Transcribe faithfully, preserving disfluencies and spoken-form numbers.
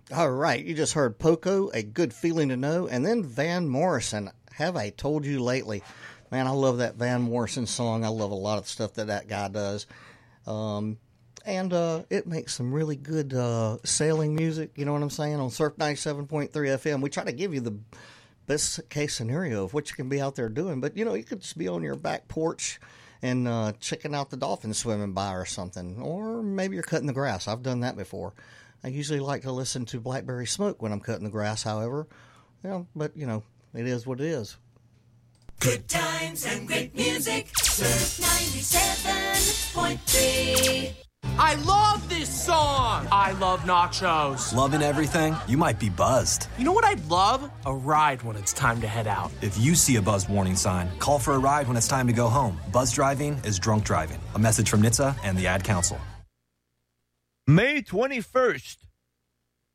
All right, you just heard Poco, A Good Feeling to Know, and then Van Morrison, Have I Told You Lately? Man, I love that Van Morrison song. I love a lot of the stuff that that guy does. Um, and uh, it makes some really good uh, sailing music, you know what I'm saying, on Surf ninety-seven point three F M. We try to give you the best case scenario of what you can be out there doing. But, you know, you could just be on your back porch and uh, checking out the dolphins swimming by or something. Or maybe you're cutting the grass. I've done that before. I usually like to listen to Blackberry Smoke when I'm cutting the grass, however. You know, but, you know, it is what it is. Good times and great music. Surf ninety-seven point three. I love this song. I love nachos. Loving everything? You might be buzzed. You know what I'd love? A ride when it's time to head out. If you see a buzzed warning sign, call for a ride when it's time to go home. Buzz driving is drunk driving. A message from N H T S A and the Ad Council. May twenty-first